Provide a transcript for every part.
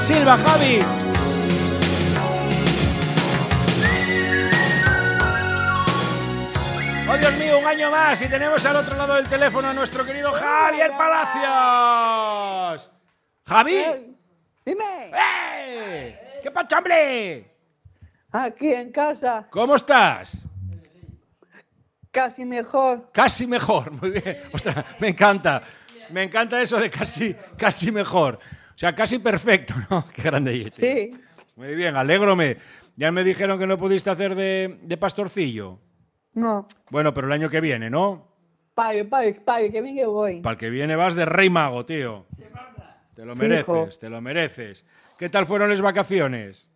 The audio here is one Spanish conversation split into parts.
Silva, Javi. Oh, Dios mío, un año más y tenemos al otro lado del teléfono a nuestro querido Javier Palacios. ¿Javi? Dime. ¿Qué pasa, hombre? Aquí en casa, ¿Cómo estás? casi mejor. Casi mejor, muy bien. Ostras, me encanta eso de casi mejor. O sea, casi perfecto, ¿no? Qué grande. Sí. Muy bien, alégrome. Ya me dijeron que no pudiste hacer de pastorcillo. No. Bueno, pero el año que viene, ¿no? Pague, que bien que voy. Para el que viene vas de rey mago, tío. Te lo mereces, te lo mereces. ¿Qué tal fueron las vacaciones?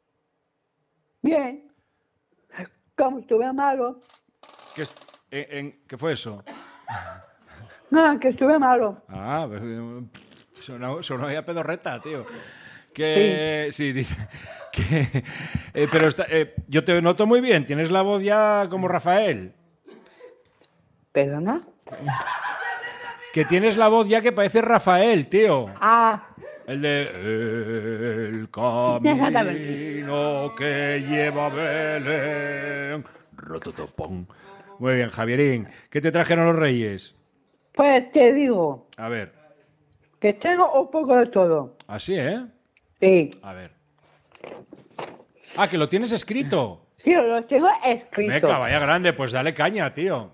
Bien. Como estuve malo. ¿Qué fue eso? No, que estuve malo. Ah, sonó ya pedorreta, tío. Que sí, dice que pero yo te noto muy bien, tienes la voz ya como Rafael. ¿Perdona? Que tienes la voz ya que parece Rafael, tío. Ah. El de el camino que lleva a Belén. Rototopón. Muy bien, Javierín. ¿Qué te trajeron los Reyes? Pues te digo. A ver. Que tengo un poco de todo. Así, ¿eh? Sí. A ver. Ah, que lo tienes escrito. Sí, lo tengo escrito. Venga, vaya grande, pues dale caña, tío.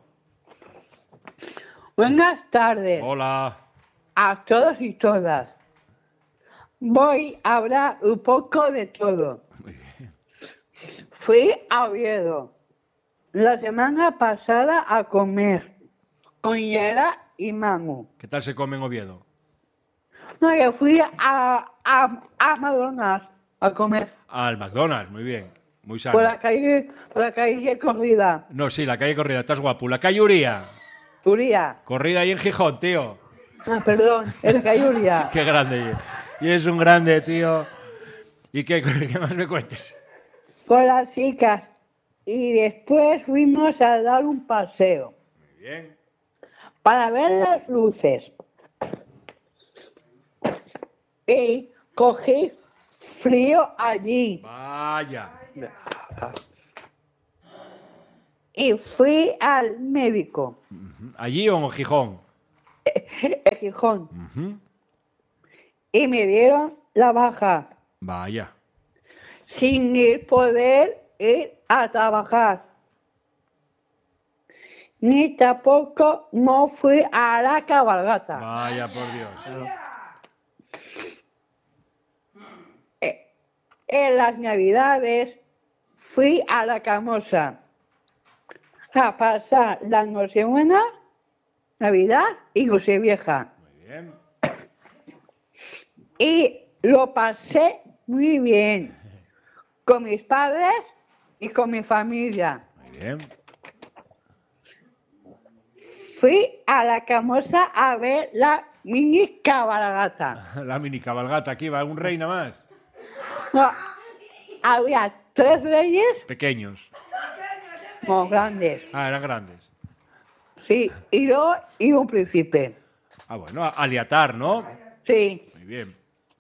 Buenas tardes. Hola. A todos y todas. Voy a hablar un poco de todo. Muy bien. Fui a Oviedo la semana pasada a comer con Yera y Manu. ¿Qué tal se come en Oviedo? No, yo fui a McDonald's a comer. Al McDonald's, muy bien. Muy sano. Por la calle Corrida. No, sí, la calle Corrida, estás guapo. La calle Uría. Uría. Corrida ahí en Gijón, tío. Ah, perdón, es la calle Uría. Qué grande. Y es un grande, tío. ¿Y qué más me cuentes? Con las chicas. Y después fuimos a dar un paseo. Muy bien. Para ver las luces. Y cogí frío allí. Vaya. Y fui al médico. ¿Allí o en Gijón? En Gijón. Y me dieron la baja. Vaya. Sin poder ir a trabajar. Ni tampoco no fui a la cabalgata. Vaya, por Dios. En las Navidades fui a la Camosa a pasar la Nochebuena, Navidad y Nochevieja. Muy bien. Y lo pasé muy bien con mis padres y con mi familia. Muy bien. Fui a la Camosa a ver la mini cabalgata. La mini cabalgata, aquí va, un rey nada más. No, había 3 reyes Pequeños. muy grandes. Ah, eran grandes. Sí, y yo y un príncipe. Ah, bueno, aliatar, ¿no? Sí. Muy bien.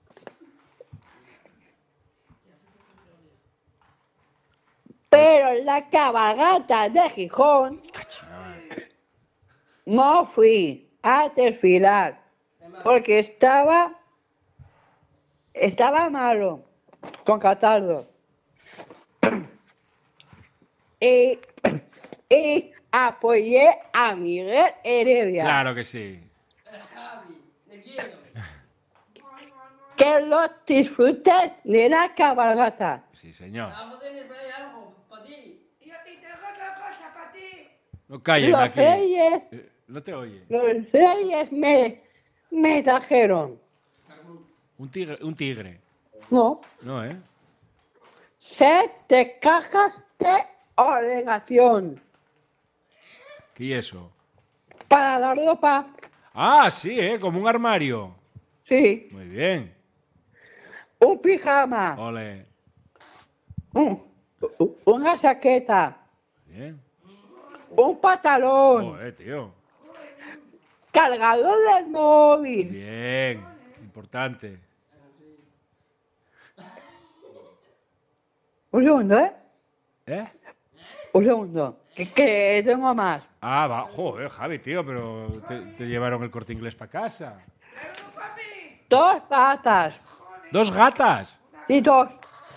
Pero la cabalgata de Gijón no fui a desfilar porque estaba malo con catarro. Y apoyé a Miguel Heredia. Claro que sí. Que lo disfruten de la cabalgata. Sí, señor. Y tengo otra cosa para ti. No callen Los aquí. reyes, No te oye. los reyes me trajeron. Un tigre. No, No, ¿eh? 7 cajas de obligación ¿Qué es eso? para la ropa. Ah, sí, ¿eh? Como un armario. Sí, Muy bien. un pijama, Ole. una chaqueta, Bien. un pantalón, Tío. cargador del móvil, Bien. Importante. Un segundo, ¿eh? ¿Eh? Un segundo. Que tengo más. Ah, va. Joder, Javi, tío, pero te llevaron el Corte Inglés para casa. 2 patas. ¿Dos gatas? Y 2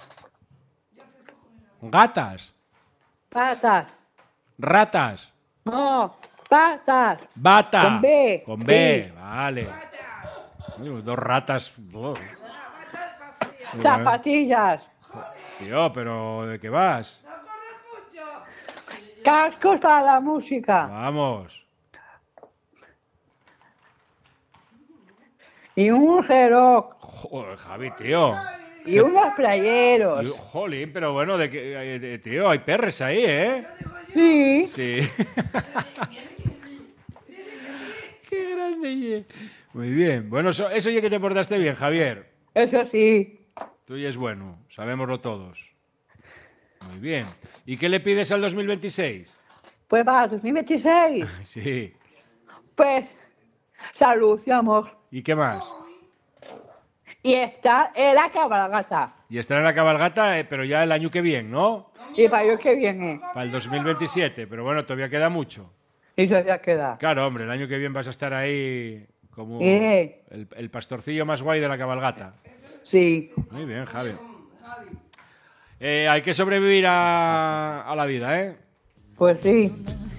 Gatas. patas. Ratas. No, patas. Bata. Con B. Con B, Sí. vale. Uy, dos ratas. Oh. Zapatillas. Tío, pero ¿de qué vas? Cascos para la música. Vamos. Y un reloj. Joder, Javi, tío. Y unos playeros. Jolín, pero bueno, tío, hay perres ahí, ¿eh? Sí. Sí. Qué grande, ye. Muy bien. Bueno, eso ya que te portaste bien, Javier. Eso sí. Tú ya es bueno, sabémoslo todos. Muy bien. ¿Y qué le pides al 2026? Pues para 2026. Sí. Pues salud y amor. ¿Y qué más? Y está en la cabalgata. Y estar en la cabalgata, pero ya el año que viene, ¿no? Y para el que viene. Para el 2027, pero bueno, todavía queda mucho. Y todavía queda. Claro, hombre, el año que viene vas a estar ahí como ¿Eh? el pastorcillo más guay de la cabalgata. Sí. Muy bien, Javi. Hay que sobrevivir a la vida, ¿eh? Pues sí.